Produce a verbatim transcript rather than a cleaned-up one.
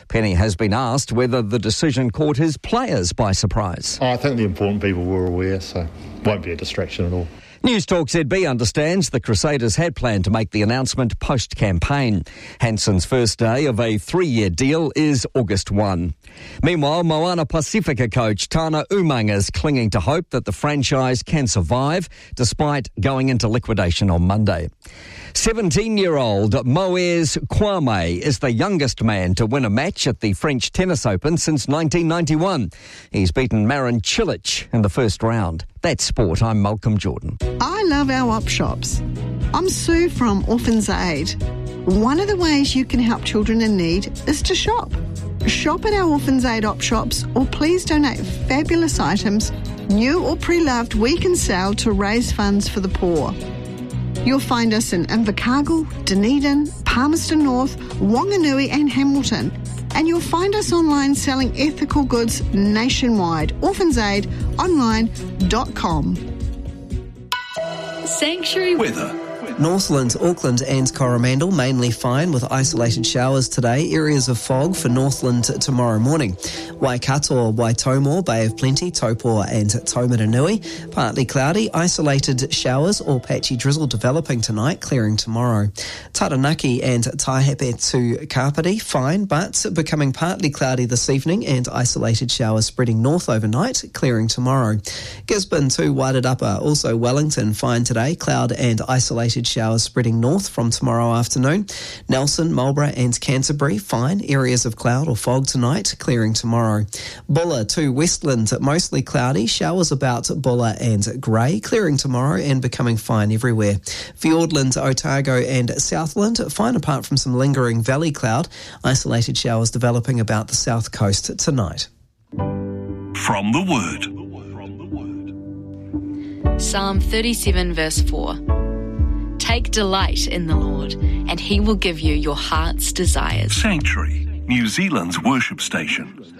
Penny has been asked whether the decision caught his players by surprise. I think the important people were aware, so won't be a distraction at all. News Talk Z B understands the Crusaders had planned to make the announcement post-campaign. Hanson's first day of a three-year deal is August first. Meanwhile, Moana Pacifica coach Tana Umang is clinging to hope that the franchise can survive despite going into liquidation on Monday. seventeen-year-old Moez Kwame is the youngest man to win a match at the French Tennis Open since nineteen ninety-one. He's beaten Marin Cilic in the first round. That's sport. I'm Malcolm Jordan. I love our op shops. I'm Sue from Orphans Aid. One of the ways you can help children in need is to shop. Shop at our Orphans Aid op shops or please donate fabulous items, new or pre-loved, we can sell to raise funds for the poor. You'll find us in Invercargill, Dunedin, Palmerston North, Wanganui and Hamilton. And you'll find us online selling ethical goods nationwide. orphans aid online dot com. Sanctuary weather. Northland, Auckland and Coromandel mainly fine with isolated showers today. Areas of fog for Northland tomorrow morning. Waikato, Waitomor, Bay of Plenty, Taupō and Taumaranui. Partly cloudy, isolated showers or patchy drizzle developing tonight, clearing tomorrow. Taranaki and Taihape Kapiti, fine but becoming partly cloudy this evening and isolated showers spreading north overnight, clearing tomorrow. Gisborne to Wairarapa, also Wellington, fine today, cloud and isolated showers spreading north from tomorrow afternoon. Nelson, Marlborough and Canterbury, fine. Areas of cloud or fog tonight, clearing tomorrow. Bulla to Westland, mostly cloudy. Showers about Bulla and Grey, clearing tomorrow and becoming fine everywhere. Fiordland, Otago and Southland, fine apart from some lingering valley cloud. Isolated showers developing about the south coast tonight. From the Word. Psalm thirty-seven verse four. Take delight in the Lord, and he will give you your heart's desires. Sanctuary, New Zealand's worship station.